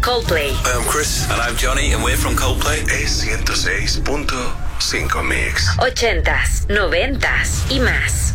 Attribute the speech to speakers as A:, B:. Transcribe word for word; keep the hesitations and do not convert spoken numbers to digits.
A: Coldplay.
B: Hi, I'm Chris. And I'm Johnny, and we're from Coldplay.
C: Es ciento seis punto cinco Mix.
A: Ochentas, noventas y más.